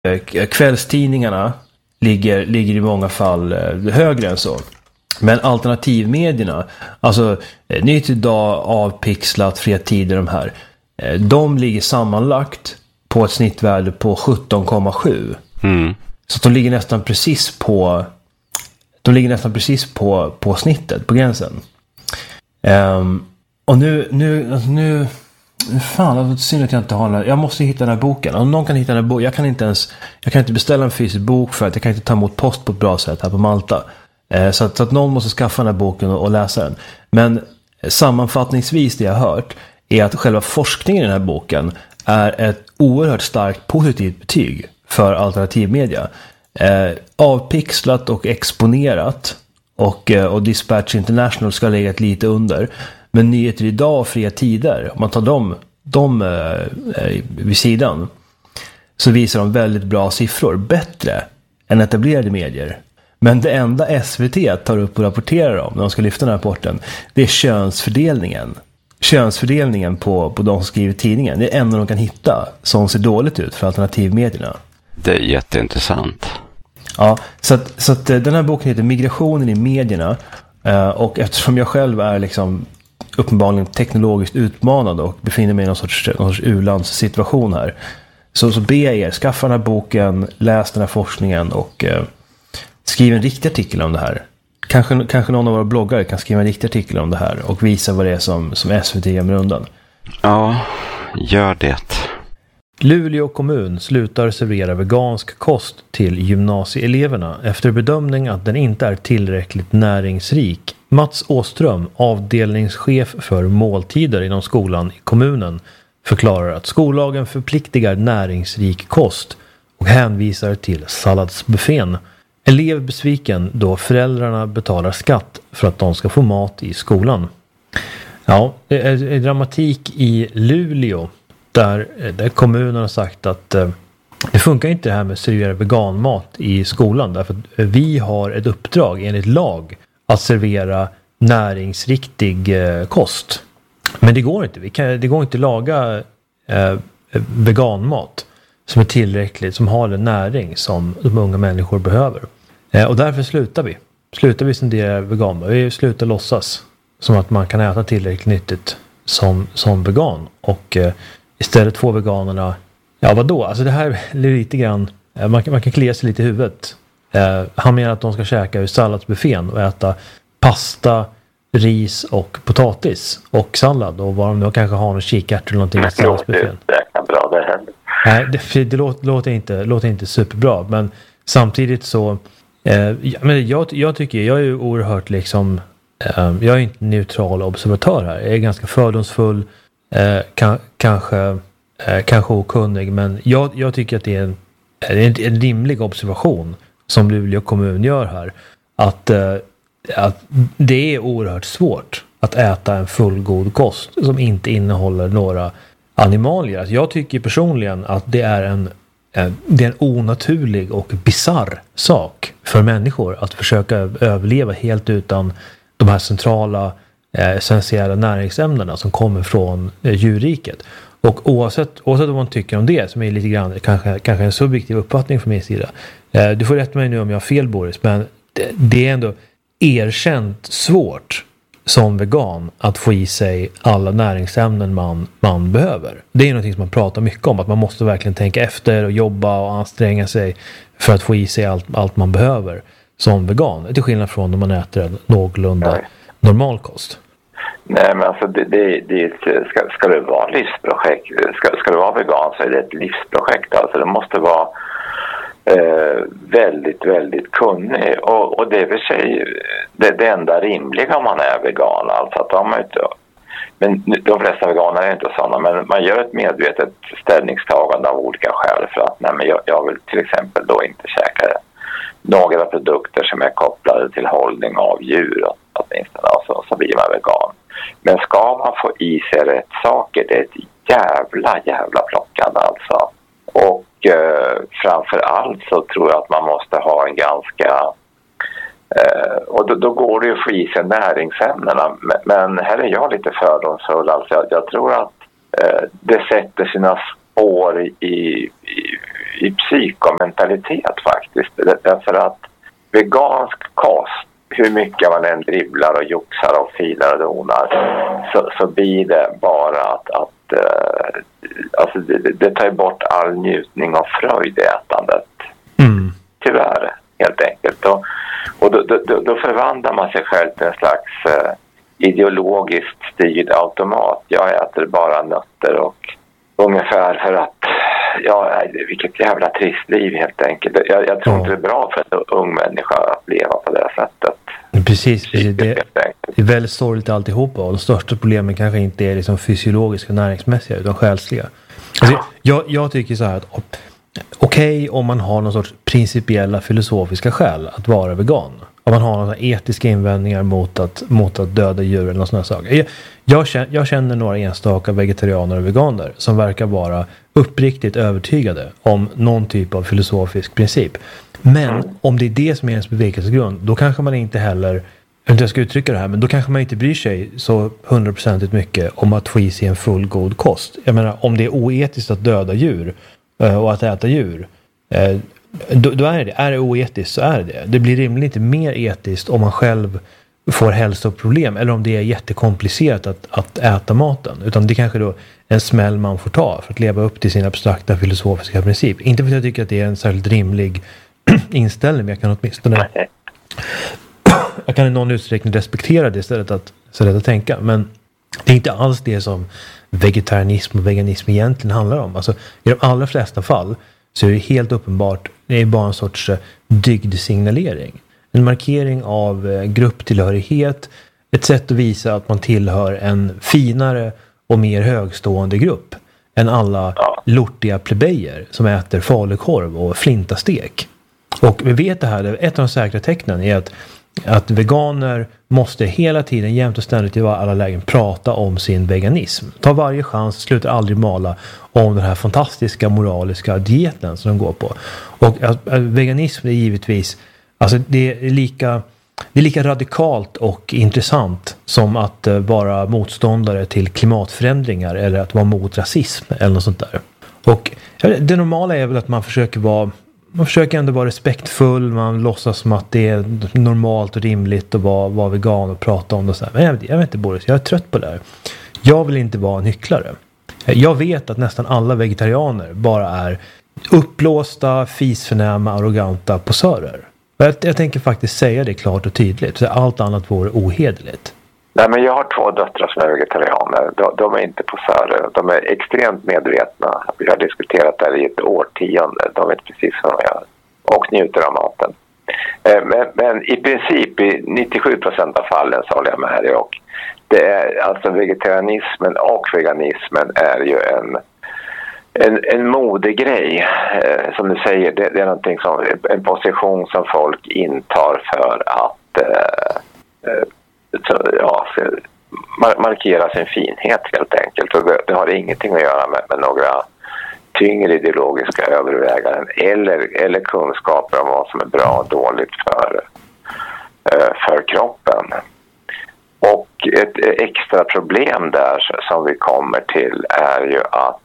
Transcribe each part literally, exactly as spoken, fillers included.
kvällstidningarna ligger, ligger i många fall högre än så. Men alternativmedierna, alltså Nytt idag, Avpixlat, Fria Tider, de här, de ligger sammanlagt på ett snittvärde på sjutton komma sju. Mm. Så de ligger nästan precis på de ligger nästan precis på, på snittet, på gränsen. Um, och nu nu alltså nu fan, det är synd att jag inte har den här. Jag måste hitta den här boken. Om någon kan hitta den här boken, jag kan inte ens jag kan inte beställa en fysisk bok för att jag kan inte ta emot post på ett bra sätt här på Malta. Uh, så, att, så att någon måste skaffa den här boken och, och läsa den. Men sammanfattningsvis det jag har hört är att själva forskningen i den här boken är ett oerhört starkt positivt betyg för alternativmedia. Eh, avpixlat och exponerat och, eh, och Dispatch International ska lägga lite under. Men Nyheter idag och Fria Tider, om man tar dem, dem eh, vid sidan, så visar de väldigt bra siffror. Bättre än etablerade medier. Men det enda S V T tar upp och rapporterar om när de ska lyfta den här rapporten, det är könsfördelningen. Könsfördelningen på, på de som skriver tidningen. Det är enda de kan hitta som ser dåligt ut för alternativmedierna. Det är jätteintressant. Ja, så att, så att den här boken heter Migrationen i medierna. Och eftersom jag själv är liksom uppenbarligen teknologiskt utmanad och befinner mig i någon sorts, någon sorts u-landssituation här, så, så ber jag er, skaffa den här boken, läs den här forskningen och eh, skriv en riktig artikel om det här. Kanske, kanske någon av våra bloggare kan skriva en riktig artikel om det här och visa vad det är som, som S V T gömmer undan. Ja, gör det. Luleå kommun slutar servera vegansk kost till gymnasieeleverna efter bedömning att den inte är tillräckligt näringsrik. Mats Åström, avdelningschef för måltider inom skolan i kommunen, förklarar att skollagen förpliktigar näringsrik kost och hänvisar till salladsbuffén. Elev besviken då föräldrarna betalar skatt för att de ska få mat i skolan. Ja, det är dramatik i Luleå där, där kommunen har sagt att eh, det funkar inte det här med att servera veganmat i skolan, därför att vi har ett uppdrag enligt lag att servera näringsriktig eh, kost. Men det går inte. Vi kan, det går inte att laga eh, veganmat som är tillräckligt, som har den näring som de unga människor behöver. Eh, och därför slutar vi. Slutar vi sendera vegan. Vi slutar låtsas som att man kan äta tillräckligt nyttigt som, som vegan. Och eh, istället får veganerna, ja vadå? Alltså det här är lite grann, eh, man, man kan klia sig lite i huvudet. Eh, han menar att de ska käka ur salladsbuffén och äta pasta, ris och potatis och sallad. Och vad de nu kanske har någon kikärtor eller någonting i salladsbuffén. Det är bra det här. Nej, det, det låter, låter, inte, låter inte superbra. Men samtidigt så eh, men jag, jag tycker, jag är ju oerhört liksom eh, jag är inte neutral observatör här. Jag är ganska fördomsfull, eh, kan, kanske eh, kanske okunnig, men jag, jag tycker att det är en, en, en rimlig observation som Luleå kommun gör här. Att, eh, att det är oerhört svårt att äta en fullgod kost som inte innehåller några animalier. Alltså jag tycker personligen att det är en det är en onaturlig och bizarr sak för människor att försöka överleva helt utan de här centrala eh, essentiella näringsämnena som kommer från eh, djurriket. Och oavsett, oavsett vad man tycker om det, som är lite grann kanske, kanske en subjektiv uppfattning från min sida. Eh, du får rätta mig nu om jag har fel, Boris, men det, det är ändå erkänt svårt som vegan att få i sig alla näringsämnen man, man behöver. Det är något som man pratar mycket om, att man måste verkligen tänka efter och jobba och anstränga sig för att få i sig allt, allt man behöver som vegan. Till skillnad från när man äter en någorlunda Nej. normal kost. Nej, men alltså det, det, det är ett, ska, ska det vara ett livsprojekt, ska, ska det vara vegan så är det ett livsprojekt. Alltså det måste vara Eh, väldigt, väldigt kunnig och, och det är väl sig det, det enda rimliga om man är vegan, alltså att de inte, men de flesta veganer är inte sådana, men man gör ett medvetet ställningstagande av olika skäl för att nej, men jag, jag vill till exempel då inte käka några produkter som är kopplade till hållning av djur åtminstone, alltså, så blir man vegan. Men ska man få i sig rätt saker, det är ett jävla jävla plockande alltså. Och eh, framför allt så tror jag att man måste ha en ganska eh, och då, då går det ju att få i sig näringsämnena, men, men här är jag lite fördomsfull alltså. jag, jag tror att eh, det sätter sina spår i, i, i psykomentalitet faktiskt. Därför att vegansk kost, hur mycket man än dribblar och joxar och filar och donar, så, så blir det bara att, att uh, alltså det, det tar bort all njutning och fröjd i ätandet. Mm. Tyvärr, helt enkelt. Och, och då, då, då förvandlar man sig själv till en slags uh, ideologiskt styrd automat. Jag äter bara nötter och ungefär för att ja, vilket jävla trist liv helt enkelt. Jag, jag tror ja. inte det är bra för en ung människa att leva på det sättet. Precis, precis. Det, det är väldigt sorgligt alltihopa, och de största problemen kanske inte är liksom fysiologiska och näringsmässiga utan själsliga. Alltså, jag, jag tycker så här att okej okay, om man har någon sorts principiella filosofiska skäl att vara vegan. Om man har några etiska invändningar mot att, mot att döda djur eller något sådana saker. Jag, jag, känner, jag känner några enstaka vegetarianer och veganer som verkar vara uppriktigt övertygade om någon typ av filosofisk princip. Men om det är det som är ens bevekelsegrund, då kanske man inte heller, jag vet inte jag ska uttrycka det här, men då kanske man inte bryr sig så hundraprocentigt mycket om att få i sig en fullgod kost. Jag menar, om det är oetiskt att döda djur och att äta djur, Då, då är det. Är det oetiskt så är det det. Det blir rimligen inte mer etiskt om man själv får hälsoproblem eller om det är jättekomplicerat att, att äta maten. Utan det är kanske då en smäll man får ta för att leva upp till sin abstrakta filosofiska princip. Inte för att jag tycker att det är en särskilt rimlig inställning, men jag kan åtminstone jag kan i någon utsträckning respektera det istället att, istället att tänka. Men det är inte alls det som vegetarianism och veganism egentligen handlar om. Alltså, i de allra flesta fall så är det helt uppenbart, det är bara en sorts dygdsignalering. En markering av grupptillhörighet, ett sätt att visa att man tillhör en finare och mer högstående grupp än alla lortiga plebejer som äter falukorv och flintastek. Och vi vet det här, ett av de säkra tecknen är att, att veganer måste hela tiden, jämt och ständigt i alla lägen, prata om sin veganism. Ta varje chans, slutar aldrig mala om den här fantastiska moraliska dieten som de går på. Och att, att veganism är givetvis, alltså det är lika, det är lika radikalt och intressant som att uh, vara motståndare till klimatförändringar eller att vara mot rasism eller något sånt där. Och det normala är väl att man försöker vara Man försöker ändå vara respektfull, man låtsas som att det är normalt och rimligt att vara, vara vegan och prata om det och så här. Men jag, jag vet inte, Boris, jag är trött på det här. Jag vill inte vara en hycklare. Jag vet att nästan alla vegetarianer bara är uppblåsta, fisförnäma, arroganta posörer. Jag, jag tänker faktiskt säga det klart och tydligt, så allt annat vore ohederligt. Nej, men jag har två döttrar som är vegetarianer. De, de är inte posörer. De är extremt medvetna. Vi har diskuterat det här i ett årtionde. De vet precis vad de gör. Och njuter av maten. Men, men i princip i nittiosju procent av fallen så håller jag med dig. Och det är, alltså vegetarianismen och veganismen är ju en, en, en modegrej. Som du säger, det, det är någonting som, en position som folk intar för att eh, Så, ja, markera sin finhet helt enkelt. Och det, det har ingenting att göra med, med några tyngre ideologiska överväganden eller, eller kunskaper om vad som är bra och dåligt för, för kroppen. Och ett extra problem där som vi kommer till är ju att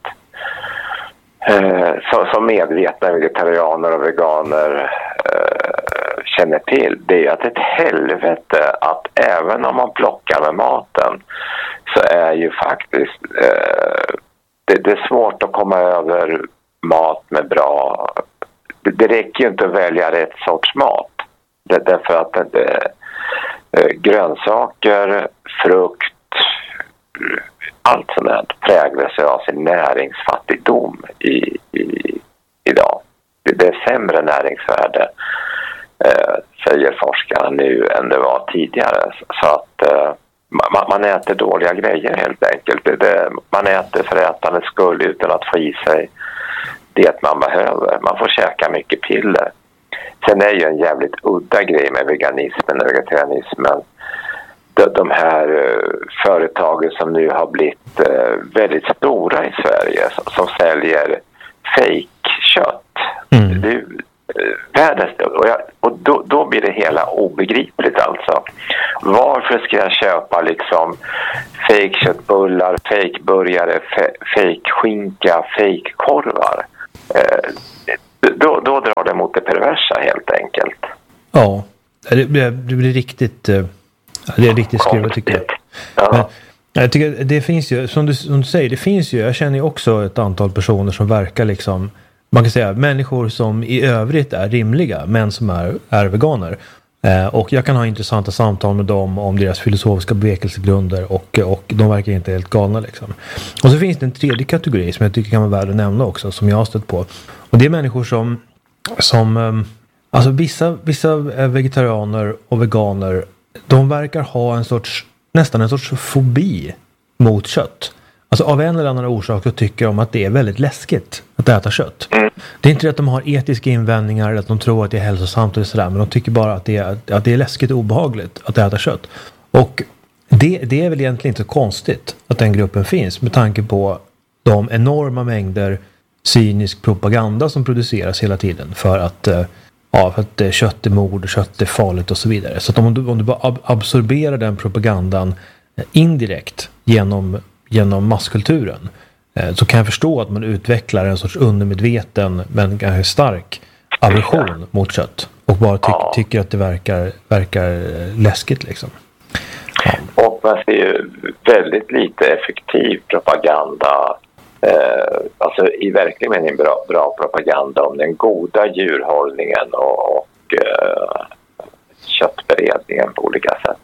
som, som medvetna vegetarianer och veganer känner till, det är att ett helvete att även om man plockar med maten så är ju faktiskt eh, det, det är svårt att komma över mat med bra, det, det räcker ju inte att välja rätt sorts mat, det, därför att det, eh, grönsaker, frukt, allt sånt där präglas av sin näringsfattigdom i, i, idag. Det, det är sämre näringsvärde Eh, säger forskarna nu än det var tidigare, så att eh, man, man äter dåliga grejer helt enkelt. Det, det, man äter för ätandets skull utan att få i sig det man behöver. Man får käka mycket piller. Sen är ju en jävligt udda grej med veganismen och vegetarianismen de, de här eh, företagen som nu har blivit eh, väldigt stora i Sverige som, som säljer fake-kött. Mm. Det, världens, och, jag, och då, då blir det hela obegripligt alltså. Varför ska jag köpa liksom fake köttbullar, fake burgare, fake skinka, fake korvar? Eh, då, då drar det mot det perversa helt enkelt. Ja, det blir, det blir riktigt, det är riktigt skruvat tycker jag. Ja. Men jag tycker det finns ju, som du, som du säger, det finns ju, jag känner ju också ett antal personer som verkar liksom, man kan säga människor som i övrigt är rimliga, men som är, är veganer. Eh, och jag kan ha intressanta samtal med dem om deras filosofiska bevekelsegrunder och, och de verkar inte helt galna liksom. Och så finns det en tredje kategori som jag tycker kan vara värd att nämna också, som jag har stött på. Och det är människor som, som um, alltså vissa, vissa vegetarianer och veganer, de verkar ha en sorts, nästan en sorts fobi mot kött. Alltså av en eller annan orsak så tycker de att det är väldigt läskigt att äta kött. Det är inte det att de har etiska invändningar eller att de tror att det är hälsosamt eller sådär, men de tycker bara att det är, att det är läskigt och obehagligt att äta kött. Och det, det är väl egentligen inte så konstigt att den gruppen finns med tanke på de enorma mängder cynisk propaganda som produceras hela tiden för att, ja, för att kött är mord, kött är farligt och så vidare. Så att om du, om du bara absorberar den propagandan indirekt genom genom masskulturen, så kan jag förstå att man utvecklar en sorts undermedveten men ganska stark aversion mot kött och bara ty- ja. tycker att det verkar, verkar läskigt liksom. Ja. Och man ser ju väldigt lite effektiv propaganda, eh, alltså i verklig mening bra, bra propaganda om den goda djurhållningen och, och eh, köttberedningen på olika sätt.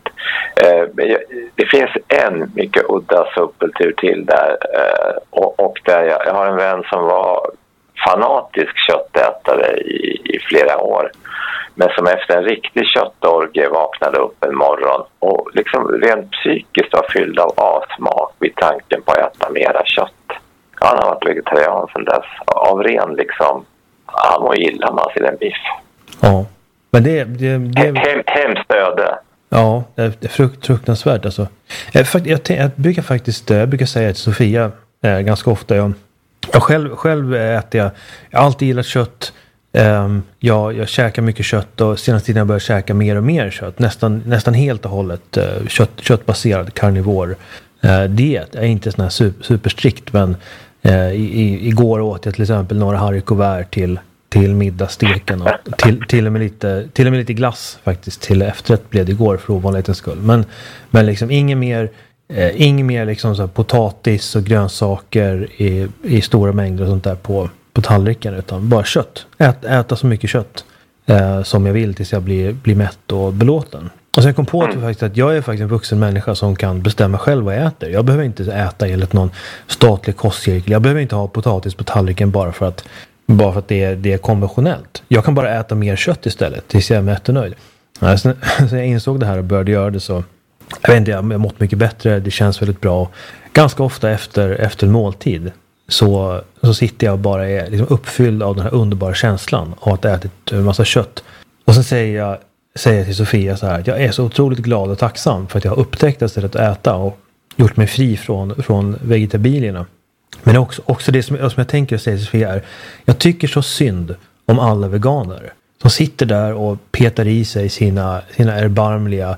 Det finns en mycket udda subkultur till där, och där jag, jag har en vän som var fanatisk köttätare i, i flera år, men som efter en riktig köttorgie vaknade upp en morgon och liksom rent psykiskt var fylld av avsmak vid tanken på att äta mera kött. Han har varit vegetarian sedan dess, av ren liksom, han mår illa man ser en biff. Ja, men det, det, det... Hem, hemskt öde. Ja, det är frukt, fruktansvärt alltså. Jag, jag, jag brukar faktiskt, jag brukar säga till Sofia eh, ganska ofta, jag, jag själv, själv äter jag, jag har alltid gillat kött, eh, jag, jag käkar mycket kött och senaste tiden har jag börjat käka mer och mer kött, nästan, nästan helt och hållet eh, kött, köttbaserad karnivor eh, diet. Jag är inte sån här super, superstrikt, men eh, i, i, igår åt jag till exempel några haricots till till middagssteken och till, till, och med lite, till och med lite glass faktiskt till efterrätt blev det igår för ovanlighetens skull. Men, men liksom inget mer, eh, inget mer liksom så här potatis och grönsaker i, i stora mängder och sånt där på, på tallriken, utan bara kött. Ät, äta så mycket kött eh, som jag vill tills jag blir, blir mätt och belåten. Och sen kom på att, faktiskt, att jag är faktiskt en vuxen människa som kan bestämma själv vad jag äter. Jag behöver inte äta enligt någon statlig kostcirkel. Jag behöver inte ha potatis på tallriken bara för att Bara för att det är, det är konventionellt. Jag kan bara äta mer kött istället tills jag är mätt och nöjd. Så jag insåg det här och började göra det, så jag vet inte, jag har mått mycket bättre. Det känns väldigt bra. Ganska ofta efter, efter en måltid så, så sitter jag och bara är liksom uppfylld av den här underbara känslan av att äta en massa kött. Och sen säger jag, säger jag till Sofia så här att jag är så otroligt glad och tacksam för att jag har upptäckt att äta och gjort mig fri från, från vegetabilierna. Men också, också det som, som jag tänker säga till Sofia är, jag tycker så synd om alla veganer som sitter där och petar i sig sina, sina erbarmliga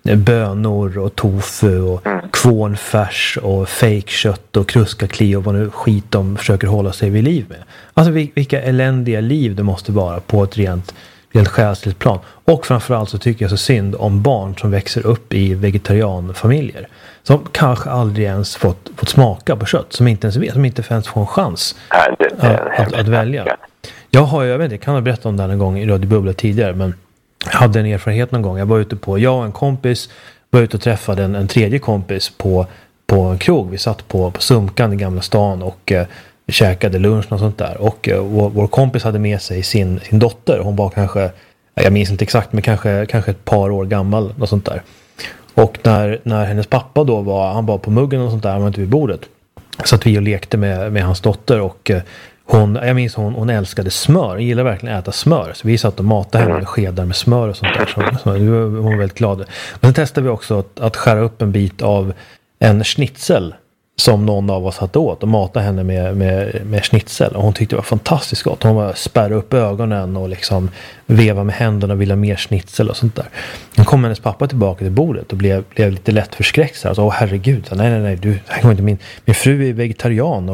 bönor och tofu och kvånfärs och fejkkött och kruskakli och vad nu skit de försöker hålla sig vid liv med. Alltså vilka eländiga liv det måste vara på ett rent, rent själsligt plan. Och framförallt så tycker jag så synd om barn som växer upp i vegetarianfamiljer. Som kanske aldrig ens fått, fått smaka på kött. Som inte ens vet, som inte ens får en chans Nej, det, det att, att, att välja. Jag har, jag vet inte, jag kan ha berättat om det en gång i Radio Bubbla tidigare. Men jag hade en erfarenhet någon gång. Jag var ute på, jag och en kompis var ute och träffade en, en tredje kompis på, på en krog. Vi satt på, på Sumkan i Gamla stan och eh, käkade lunch och sånt där. Och eh, vår, vår kompis hade med sig sin, sin dotter. Hon var kanske, jag minns inte exakt, men kanske, kanske ett par år gammal och sånt där. Och när, när hennes pappa då var, han var på muggen och sånt där, han var inte vid bordet. Så att vi och lekte med, med hans dotter och eh, hon, jag minns hon, hon älskade smör, hon gillade verkligen att äta smör. Så vi satt och matade henne med skedar med smör och sånt där. Så, så hon var väldigt glad. Men sen testade vi också att, att skära upp en bit av en schnitzel som någon av oss hade åt och mata henne med, med, med schnitzel. Och hon tyckte det var fantastiskt gott. Hon var spärra upp ögonen och liksom veva med händerna och ville ha mer schnitzel och sånt där. Då kom hennes pappa tillbaka till bordet och blev, blev lite lätt förskräckt. Så här, åh herregud, nej nej nej, du, inte min, min fru är vegetarian och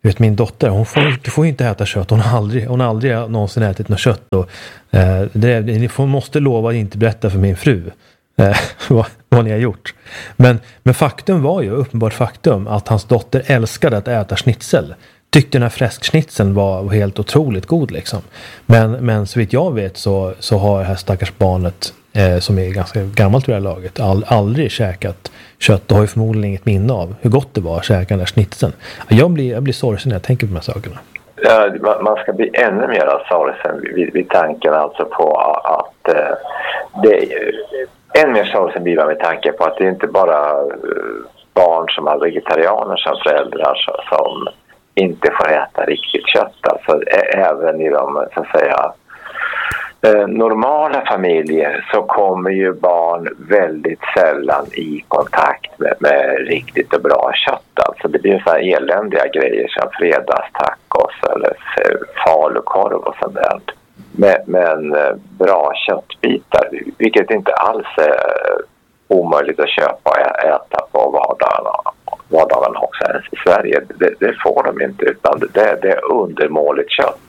vet, min dotter, hon får, du får ju inte äta kött. Hon har aldrig, hon har aldrig någonsin ätit något kött. Och, eh, det, ni får, måste lova att inte berätta för min fru eh, vad, vad ni har gjort. Men, men faktum var ju, uppenbart faktum, att hans dotter älskade att äta schnitzel. Tyckte den här fläskschnitzeln var helt otroligt god liksom. Men, men så vitt jag vet så, så har det här stackars barnet eh, som är ganska gammalt vid det här laget all, aldrig käkat kött och har ju förmodligen inget minne av hur gott det var att käka den där schnitzeln. Jag blir, jag blir sorgsen när jag tänker på de här sakerna. Ja, man ska bli ännu mer sorgsen vid, vid tanken alltså på att eh, det är än mer sorgsen blir man med tanke på att det är inte bara eh, barn som har vegetarianer som föräldrar som inte får äta riktigt kött. Alltså även i de, så att säga, eh, normala familjer så kommer ju barn väldigt sällan i kontakt med, med riktigt och bra kött. Alltså det blir så här eländiga grejer som fredagstacos eller falukorv och sånt där. Men, men eh, bra köttbitar, vilket inte alls är omöjligt att köpa och äta på vardagen. vardagen också ens i Sverige. Det, det får de inte, utan det, det är undermåligt kött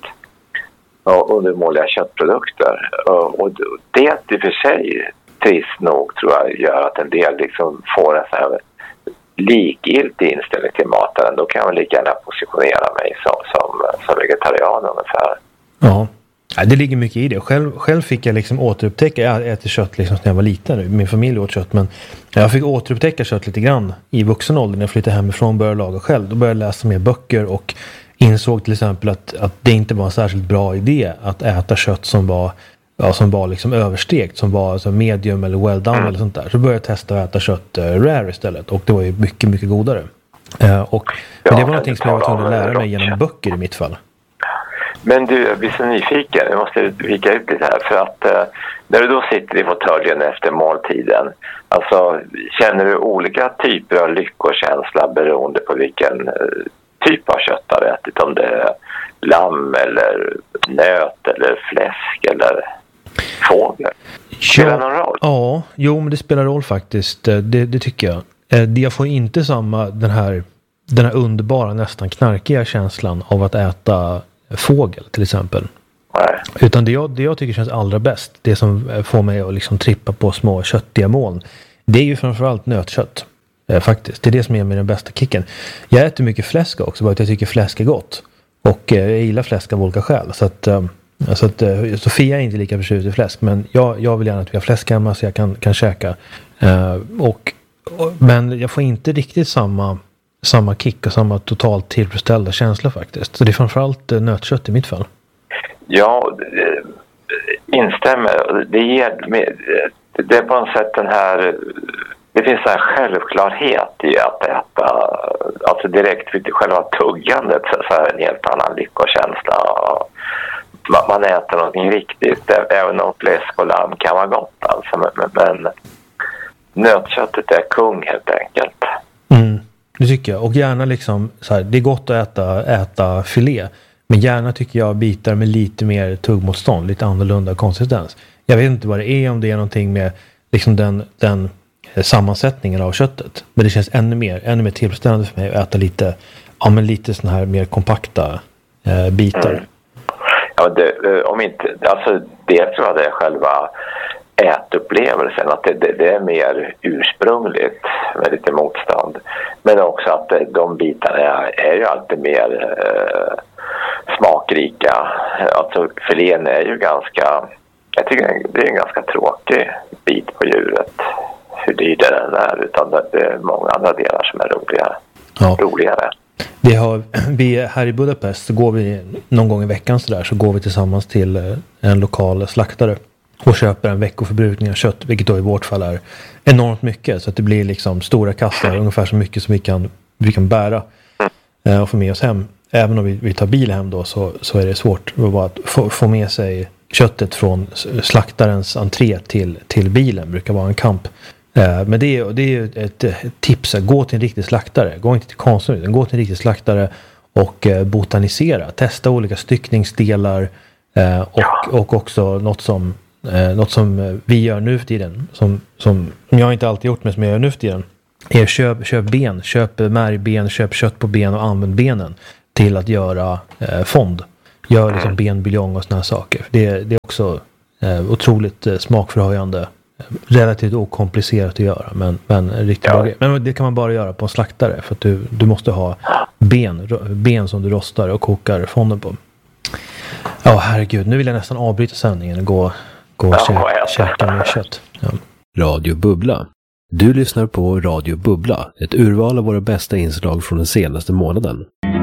och undermåliga köttprodukter. Och, och det i och för sig trist nog tror jag gör att en del liksom får en så här likgiltig inställning till maten. Då kan jag lika gärna positionera mig som, som, som vegetarian ungefär. Ja. Ja, det ligger mycket i det. Själv, själv fick jag liksom återupptäcka, jag äter kött liksom när jag var liten, min familj åt kött, men jag fick återupptäcka kött lite grann i vuxen ålder när jag flyttade hemifrån och började laga själv. Då började jag läsa mer böcker och insåg till exempel att, att det inte var en särskilt bra idé att äta kött som var, ja, som var liksom överstekt, som var alltså medium eller well done mm. eller sånt där. Så började jag testa att äta kött uh, rare istället och det var ju mycket, mycket godare. Uh, och, ja, men det var någonting som jag var tvungen att lära mig genom böcker i mitt fall. Men du, jag blir så nyfiken. Jag måste vika ut lite här. För att eh, när du då sitter i fåtöljen efter måltiden, alltså känner du olika typer av lyckokänsla beroende på vilken eh, typ av kött du har ätit? Om det är lamm eller nöt eller fläsk eller fågel? Spelar det någon roll? Ja, jo, men det spelar roll faktiskt. Det, det tycker jag. Jag får inte samma den här, den här underbara, nästan knarkiga känslan av att äta fågel till exempel. Nej. Utan det jag, det jag tycker känns allra bäst, det som får mig att liksom trippa på små köttiga moln, det är ju framförallt nötkött. Eh, faktiskt. Det är det som ger mig den bästa kicken. Jag äter mycket fläsk också, bara att jag tycker fläsk är gott. Och eh, jag gillar fläsk av olika skäl. Så att, eh, så att eh, Sofia är inte lika förtjust i fläsk, men jag, jag vill gärna att vi har fläsk hemma så jag kan, kan käka. Eh, och, och, men jag får inte riktigt samma samma kick och samma totalt tillfredsställda känsla faktiskt. Så det är framförallt eh, nötkött i mitt fall. Ja, det, instämmer. Det ger det är på något sätt den här, det finns en självklarhet i att äta, alltså direkt vid själva tuggandet så är det en helt annan lyckokänsla. Man äter någonting riktigt, även om fläsk och lamm kan vara gott alltså, men, men nötköttet är kung helt enkelt. Mm. Det tycker jag. Och gärna liksom så här, det är gott att äta, äta filé. Men gärna tycker jag bitar med lite mer tuggmotstånd. Lite annorlunda konsistens. Jag vet inte vad det är, om det är någonting med liksom den, den sammansättningen av köttet. Men det känns ännu mer, ännu mer tillfredsställande för mig att äta lite, ja, men lite såna här mer kompakta eh, bitar. Mm. Ja, det, om inte, alltså det tror jag det är själva ätupplevelsen, att det, det, det är mer ursprungligt med lite motstånd, men också att de bitarna är, är ju alltid mer eh, smakrika. Alltså filén är ju ganska, jag tycker det är en ganska tråkig bit på djuret, hur dyr den är, utan det är många andra delar som är roligare. Ja. roligare. Vi har, vi här i Budapest så går vi någon gång i veckan så där, så går vi tillsammans till en lokal slaktare och köper en veckoförbrukning av kött, vilket då i vårt fall är enormt mycket, så att det blir liksom stora kassar, ungefär så mycket som vi kan, vi kan bära eh, och få med oss hem. Även om vi, vi tar bil hem då, så, så är det svårt att få, få med sig köttet från slaktarens entré till, till bilen, brukar vara en kamp. Eh, men det är, det är ju ett, ett tips, gå till en riktig slaktare, gå inte till Konsum, utan gå till en riktig slaktare och eh, botanisera, testa olika styckningsdelar eh, och, och också något som Eh, något som vi gör nu för tiden, som, som jag inte alltid gjort, men som jag gör nu för tiden, är köp, köp ben, köp märgben, köp kött på ben och använd benen. till att göra eh, fond. Gör liksom benbuljong och såna här saker. Det, det är också eh, otroligt eh, smakförhöjande. Relativt okomplicerat att göra, men, men riktigt Ja. bra grej. Men det kan man bara göra på en slaktare, för att du, du måste ha ben, ben som du rostar och kokar fonden på. Ja, herregud. Nu vill jag nästan avbryta sändningen och gå, gå och Ja, kä- ja. käka mer kött. Ja. Radio Bubbla. Du lyssnar på Radio Bubbla, ett urval av våra bästa inslag från den senaste månaden.